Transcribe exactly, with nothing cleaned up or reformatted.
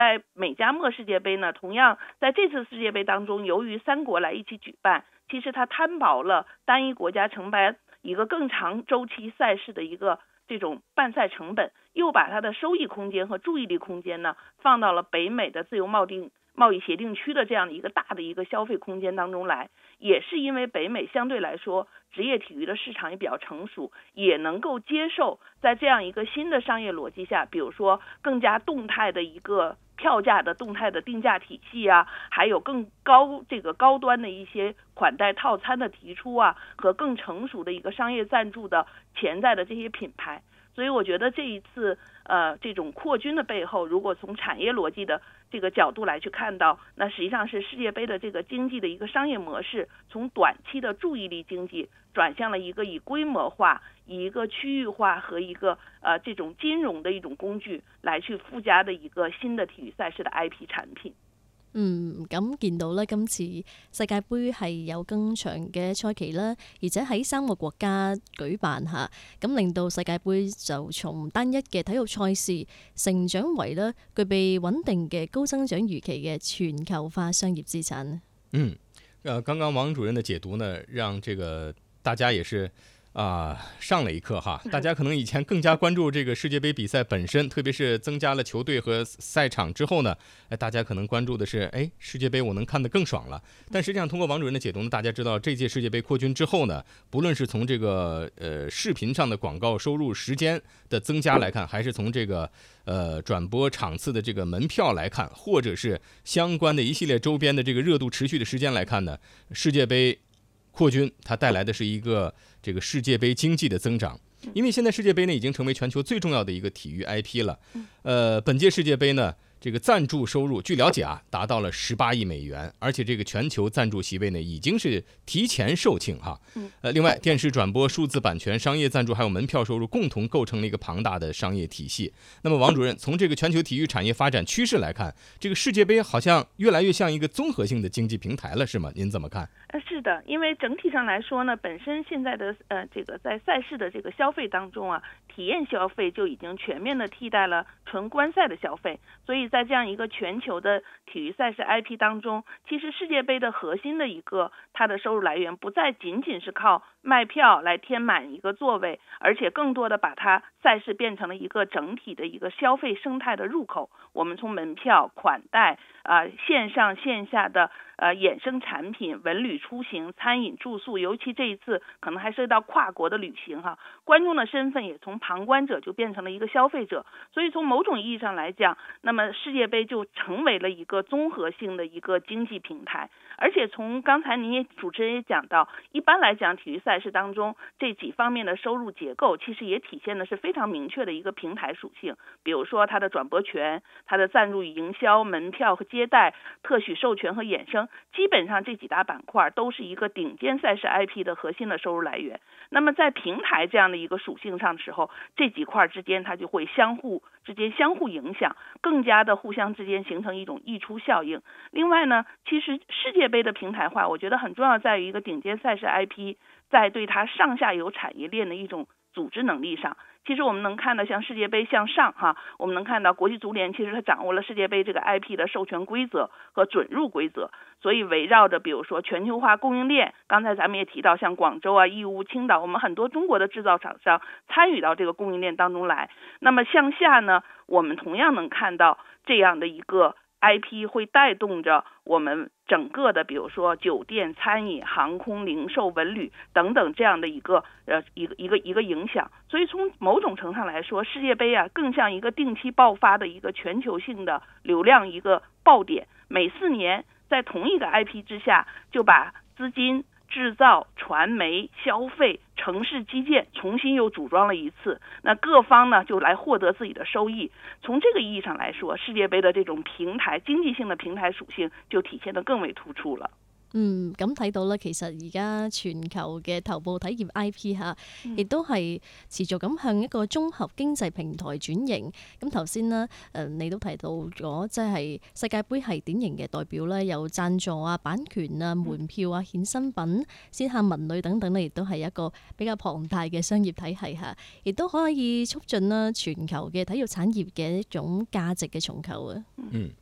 在美加墨世界杯呢，同样在这次世界杯当中，由于三国来一起举办，其实它摊薄了单一国家承办一个更长周期赛事的一个这种办赛成本，又把它的收益空间和注意力空间呢放到了北美的自由贸易贸易协定区的这样的一个大的一个消费空间当中来。也是因为北美相对来说职业体育的市场也比较成熟，也能够接受在这样一个新的商业逻辑下，比如说更加动态的一个票价的动态的定价体系啊，还有更高这个高端的一些款待套餐的提出啊，和更成熟的一个商业赞助的潜在的这些品牌。所以我觉得这一次呃这种扩军的背后，如果从产业逻辑的这个角度来去看到，那实际上是世界杯的这个经济的一个商业模式，从短期的注意力经济转向了一个以规模化、以一个区域化和一个呃这种金融的一种工具来去附加的一個新的體育賽事的 I P 產品。 嗯，咁見到咧，今次世界盃係有更長嘅賽期啦，而且喺三個國家舉辦下，咁令到世界盃就從單一嘅體育賽事成長為咧具備穩定嘅高增長預期嘅全球化商業資產。 嗯，呃，剛剛王主任的解讀呢，讓這個大家也是啊、呃，上了一課哈！大家可能以前更加關注這個世界盃比賽本身，特別是增加了球隊和賽場之後呢，哎，大家可能關注的是，哎，世界盃我能看得更爽了。但實際上，通過王主任的解讀呢，大家知道這屆世界盃擴軍之後呢，不論是從這個呃視頻上的廣告收入時間的增加來看，還是從這個呃轉播場次的這個門票來看，或者是相關的一系列周邊的這個熱度持續的時間來看呢，世界盃擴軍它帶來的是一個這個世界盃經濟的增長，因為現在世界盃呢已經成為全球最重要的一個體育 I P 了。呃，本屆世界盃呢，這個贊助收入據了解啊，達到了十八億美元，而且這個全球贊助席位呢已經是提前售罄哈。呃，另外電視轉播、數字版權、商業贊助還有門票收入共同構成了一個龐大的商業體系。那麼王主任，從這個全球體育產業發展趨勢來看，這個世界盃好像越來越像一個綜合性的經濟平台了，是嗎？您怎麼看？ 呃，是的，因為整體上來說呢，本身現在的呃這個在賽事的這個消費當中啊，體驗消費就已經全面的替代了純觀賽的消費，所以在這樣一個全球的體育賽事 I P 當中，其實世界盃的核心的一個它的收入來源不再僅僅是靠賣票來填滿一個座位，而且更多的把它賽事變成了一個整體的一個消費生態的入口。我們從門票、款待啊、呃、線上線下的呃衍生產品、文旅出行、餐飲住宿，尤其這一次可能還涉及到跨國的旅行哈，觀眾的身份也從旁觀者就變成了一個消費者，所以從某種意義上來講，那麼世界盃就成為了一個綜合性的一個經濟平台。而且從剛才您也主持人也講到，一般來講體育賽事當中這幾方面的收入結構其實也體現的是非常明確的一個平台屬性，比如說它的轉播權、它的贊助與營銷、門票和接待、特許授權和衍生，基本上這幾大板塊都是一個頂尖賽事 I P 的核心的收入來源。那麼在平台這樣的一個屬性上的時候，這幾塊之間它就會相互之間相互影響，更加的互相之間形成一種溢出效應。另外呢，其實世界盃的平台化，我覺得很重要在於一個頂尖賽事 I P 在對它上下游產業鏈的一種組織能力上。其實我們能看到像世界盃向上哈，我們能看到國際足聯其實它掌握了世界盃這個 I P 的授權規則和准入規則，所以圍繞着比如說全球化供應鏈，剛才咱們也提到像廣州啊、義烏、青島，我們很多中國的製造廠商參與到這個供應鏈當中來。那麼向下呢，我們同樣能看到這樣的一個I P 會帶動着我們整個的，比如說酒店、餐飲、航空、零售、文旅等等這樣的一個呃一個一個一個影響。所以從某種程度上來說，世界盃啊更像一個定期爆發的一個全球性的流量一個爆點，每四年在同一個 I P 之下就把資金、製造、傳媒、消費、城市基建重新又組裝了一次，那各方呢就來獲得自己的收益。從這個意義上來說，世界盃的這種平台經濟性的平台屬性就體現得更為突出了。 嗯，咁睇到啦，其實而家全球嘅頭部體驗 I P 嚇，亦都係持續咁向一個綜合經濟平台轉型。咁頭先呢，誒你都提到咗，即係世界盃係典型嘅代表咧，有贊助啊、版權啊、門票啊、衍生品、線下文旅等等咧，亦都係一個比較龐大嘅商業體系嚇，亦都可以促進啦全球嘅體育產業嘅一種價值嘅重構啊。 嗯。